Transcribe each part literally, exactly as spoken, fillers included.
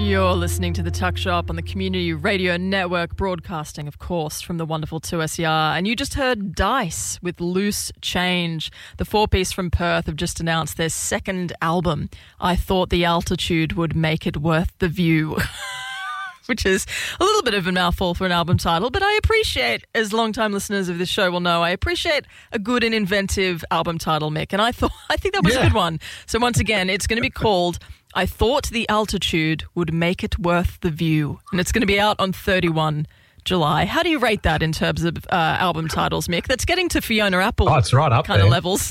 You're listening to The Tuck Shop on the Community Radio Network, broadcasting, of course, from the wonderful two S E R. And you just heard Dice with Loose Change. The four-piece from Perth have just announced their second album. I thought the altitude would make it worth the view. Which is a little bit of a mouthful for an album title, but I appreciate, as long-time listeners of this show will know, I appreciate a good and inventive album title, Mick, and I thought I think that was yeah. a good one. So once again, it's going to be called I Thought the Altitude Would Make It Worth the View, and it's going to be out on thirty-first July. How do you rate that in terms of uh, album titles, Mick? That's getting to Fiona Apple oh, it's right up kind there. of levels.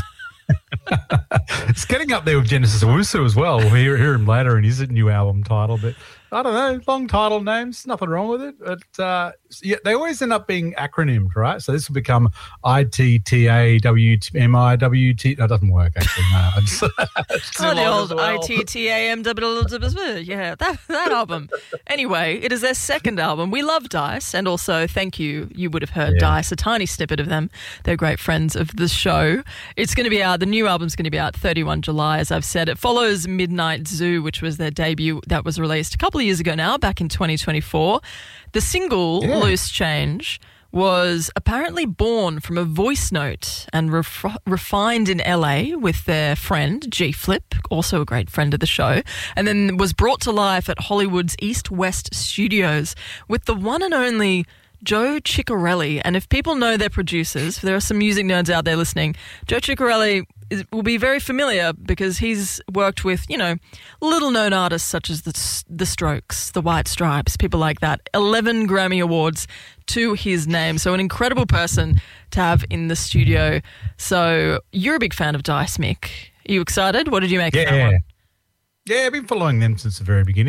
It's getting up there with Genesis Owusu as well. We'll hear, hear him later in his new album title, but I don't know, long title names, nothing wrong with it. But uh, yeah, they always end up being acronymed, right? So this will become I T T A W M I W T. No, it doesn't work, actually. No, it's, it's oh, the old well. I T T A M W. Yeah, that, that album. Anyway, it is their second album. We love Dice, and also, thank you, you would have heard yeah. Dice, a tiny snippet of them. They're great friends of the show. It's going to be out, the new album's going to be out thirty-first July, as I've said. It follows Midnight Zoo, which was their debut that was released a couple of years ago now, back in twenty twenty-four. The single, yeah. Loose Change, was apparently born from a voice note and ref- refined in L A with their friend, G-Flip, also a great friend of the show, and then was brought to life at Hollywood's East West Studios with the one and only Joe Ciccarelli. And if people know their producers, there are some music nerds out there listening, Joe Ciccarelli is, will be very familiar because he's worked with, you know, little-known artists such as the, the Strokes, the White Stripes, people like that. eleven Grammy Awards to his name. So an incredible person to have in the studio. So you're a big fan of Dice, Mick. Are you excited? What did you make yeah. of that one? Yeah, I've been following them since the very beginning.